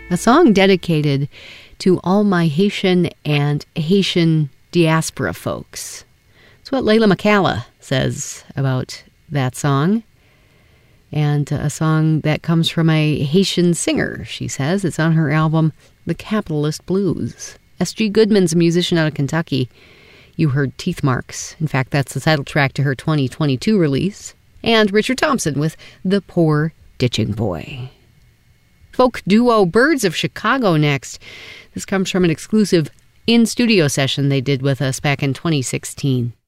a song dedicated to all my Haitian and Haitian diaspora folks. That's what Layla McCalla says about that song. And a song that comes from a Haitian singer, she says. It's on her album, The Capitalist Blues. S.G. Goodman's a musician out of Kentucky. You heard Teeth Marks. In fact, that's the title track to her 2022 release. And Richard Thompson with The Poor Ditching Boy. Folk duo Birds of Chicago next. This comes from an exclusive in-studio session they did with us back in 2016.